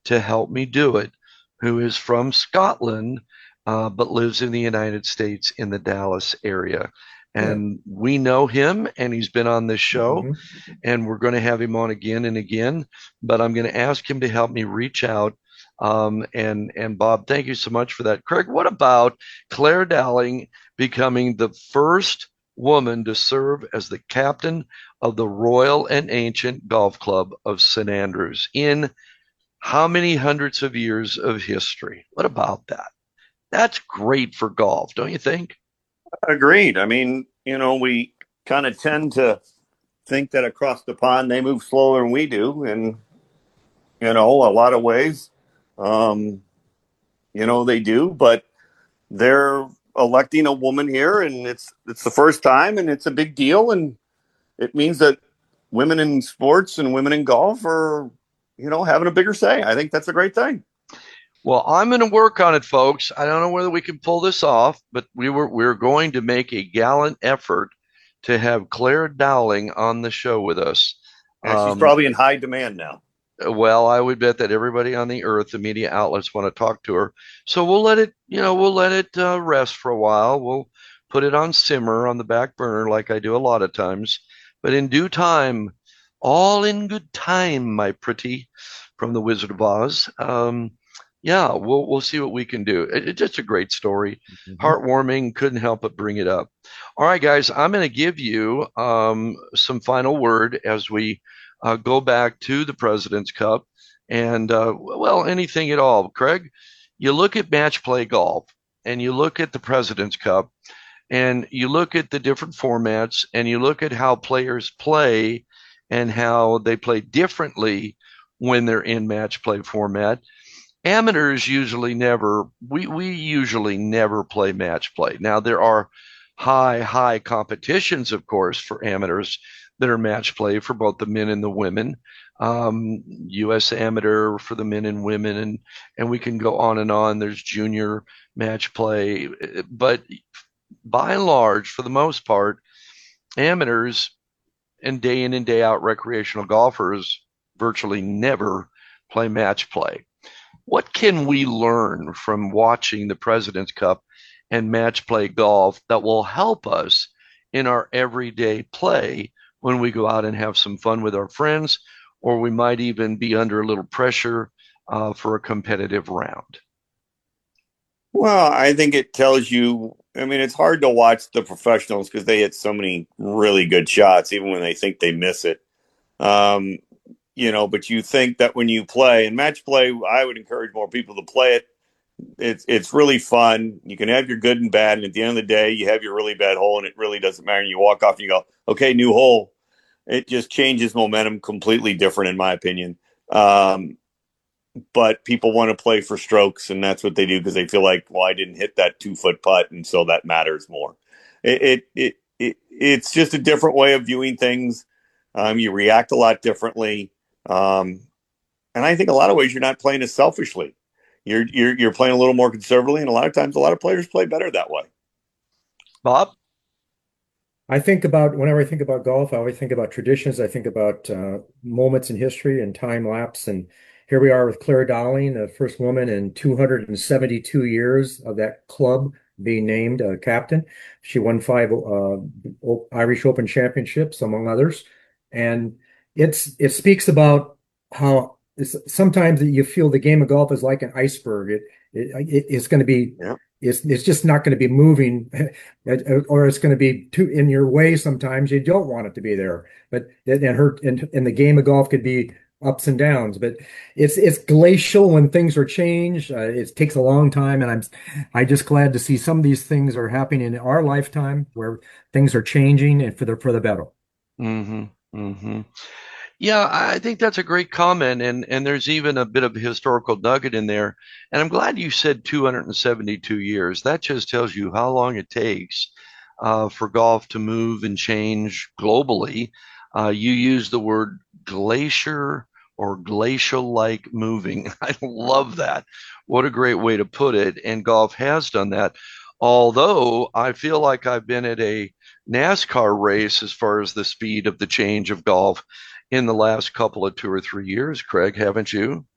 to help me do it, who is from Scotland, but lives in the United States in the Dallas area. Good. And we know him, and he's been on this show, Hmm. and we're going to have him on again and again. But I'm going to ask him to help me reach out. And Bob, thank you so much for that. Craig, what about Claire Dowling becoming the first woman to serve as the captain of the Royal and Ancient Golf Club of St. Andrews in how many hundreds of years of history? What about that? That's great for golf, don't you think? Agreed. I mean, we kind of tend to think that across the pond they move slower than we do, and a lot of ways, um, they do. But they're electing a woman here, and it's the first time, and it's a big deal, and it means that women in sports and women in golf are, having a bigger say. I think that's a great thing. Well, I'm going to work on it, folks. I don't know whether we can pull this off, but we're going to make a gallant effort to have Claire Dowling on the show with us. And she's Um, probably in high demand now. well, I would bet that everybody on the earth, the media outlets, want to talk to her. So we'll let it, we'll let it rest for a while. We'll put it on simmer on the back burner, like I do a lot of times. But in due time, all in good time, my pretty, from the Wizard of Oz. Yeah, we'll see what we can do. It's just a great story, Hmm. heartwarming. Couldn't help but bring it up. All right, guys, I'm going to give you some final word as we go back to the President's Cup and, well, anything at all. Craig, you look at match play golf and you look at the President's Cup and you look at the different formats and you look at how players play and how they play differently when they're in match play format. Amateurs usually never, we usually never play match play. Now, there are high competitions, of course, for amateurs that are match play for both the men and the women. U.S. Amateur for the men and women, and we can go on and on. There's junior match play, but by and large, for the most part, amateurs and day in and day out recreational golfers virtually never play match play. What can we learn from watching the President's Cup and match play golf that will help us in our everyday play when we go out and have some fun with our friends, or we might even be under a little pressure for a competitive round? Well, I think it tells you. I mean, it's hard to watch the professionals because they hit so many really good shots, even when they think they miss it. Um, but you think that when you play and match play, I would encourage more people to play it. It's really fun. You can have your good and bad, and at the end of the day, you have your really bad hole, and it really doesn't matter. And you walk off and you go, "Okay, new hole." It just changes momentum completely different, in my opinion. Um, but people want to play for strokes, and that's what they do because they feel like, well, I didn't hit that 2 foot putt, and so that matters more. It's just a different way of viewing things. You react a lot differently, um, and I think a lot of ways you're not playing as selfishly. You're playing a little more conservatively, and a lot of times, a lot of players play better that way. Bob? I think about whenever I think about golf, I always think about traditions. I think about moments in history and time lapse. And here we are with Claire Dowling, the first woman in 272 years of that club being named captain. She won five Irish Open championships, among others. And it speaks about how sometimes you feel the game of golf is like an iceberg. It's going to be Yeah. it's just not going to be moving or it's going to be too in your way. Sometimes you don't want it to be there, but and the game of golf could be ups and downs, but it's glacial when things are changed. It takes a long time, and I just glad to see some of these things are happening in our lifetime where things are changing and for the better. Mm-hmm. Mm-hmm. Yeah, I think that's a great comment, and there's even a bit of a historical nugget in there. And I'm glad you said 272 years. That just tells you how long it takes for golf to move and change globally. You use the word glacier or glacial-like moving. I love that. What a great way to put it. And golf has done that. Although I feel like I've been at a NASCAR race as far as the speed of the change of golf in the last couple of 2 or 3 years, Craig, haven't you?